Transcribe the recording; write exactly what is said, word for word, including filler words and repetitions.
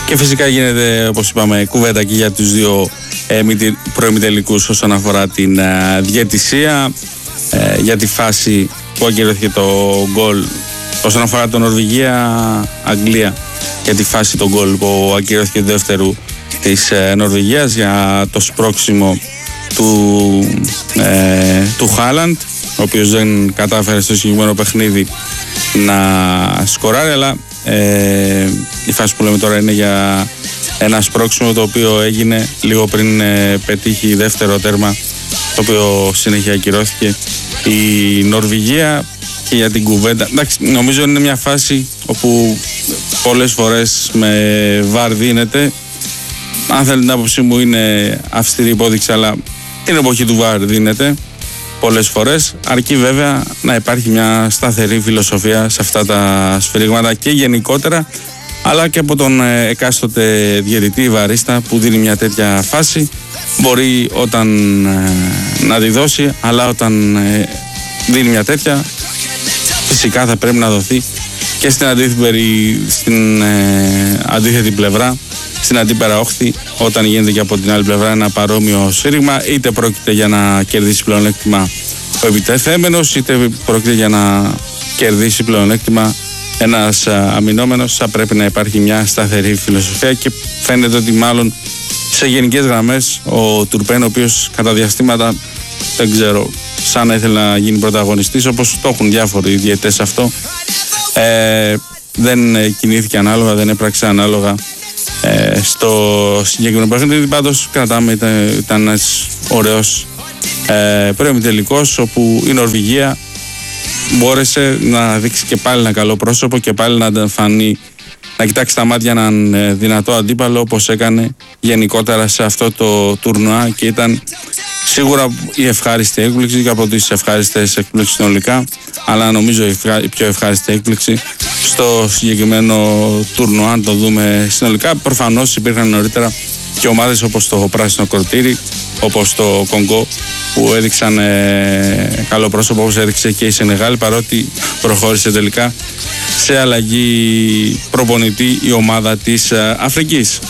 Και φυσικά γίνεται, όπως είπαμε, κουβέντα και για τους δύο ε, προημιτελικούς όσον αφορά την ε, διαιτησία, ε, για τη φάση που ακυρώθηκε το γκολ όσον αφορά το Νορβηγία-Αγγλία, για τη φάση το γκολ που ακυρώθηκε του δεύτερου της ε, Νορβηγίας, για το σπρώξιμο του, ε, του Χάλαντ, ο οποίος δεν κατάφερε στο συγκεκριμένο παιχνίδι να σκοράρει, αλλά ε, η φάση που λέμε τώρα είναι για ένα σπρώξιμο το οποίο έγινε λίγο πριν ε, πετύχει δεύτερο τέρμα, το οποίο συνέχεια ακυρώθηκε η Νορβηγία. Και για την κουβέντα, εντάξει, νομίζω είναι μια φάση όπου πολλές φορές με βαρ δίνεται. Αν θέλετε την άποψή μου, είναι αυστηρή υπόδειξη, αλλά την εποχή του βαρ δίνεται πολλές φορές, αρκεί βέβαια να υπάρχει μια σταθερή φιλοσοφία σε αυτά τα σφυρίγματα και γενικότερα, αλλά και από τον εκάστοτε διαιτητή βαρίστα που δίνει μια τέτοια φάση. Μπορεί όταν ε, να τη δώσει, αλλά όταν ε, δίνει μια τέτοια, φυσικά θα πρέπει να δοθεί και στην αντίθετη, στην, ε, αντίθετη πλευρά, στην αντίπερα όχθη, όταν γίνεται και από την άλλη πλευρά ένα παρόμοιο σφύριγμα, είτε πρόκειται για να κερδίσει πλεονέκτημα ο επιτεθέμενος, είτε πρόκειται για να κερδίσει πλεονέκτημα ένας αμυνόμενος. Θα πρέπει να υπάρχει μια σταθερή φιλοσοφία και φαίνεται ότι μάλλον σε γενικές γραμμές ο Τουρπέν, ο οποίος κατά διαστήματα, δεν ξέρω, σαν να ήθελε να γίνει πρωταγωνιστής, όπως το έχουν διάφοροι διαιτές αυτό, ε, δεν κινήθηκε ανάλογα, δεν έπραξε ανάλογα ε, στο συγκεκριμένο παιχνίδι. Πάντως κρατάμε, ήταν, ήταν ένας ωραίος ε, προημιτελικός, όπου η Νορβηγία μπόρεσε να δείξει και πάλι ένα καλό πρόσωπο και πάλι να φανεί, να κοιτάξει τα μάτια έναν ε, δυνατό αντίπαλο, όπως έκανε γενικότερα σε αυτό το τουρνουά, και ήταν σίγουρα η ευχάριστη έκπληξη και από τις ευχάριστες εκπλήξεις συνολικά, αλλά νομίζω η πιο ευχάριστη έκπληξη στο συγκεκριμένο τουρνουά, αν το δούμε συνολικά. Προφανώς υπήρχαν νωρίτερα και ομάδες όπως το Πράσινο Κορτήρι, όπως το Κονγκό, που έδειξαν ε, καλό πρόσωπο, όπως έδειξε και η Σενεγάλη, παρότι προχώρησε τελικά σε αλλαγή προπονητή η ομάδα της ε, Αφρικής.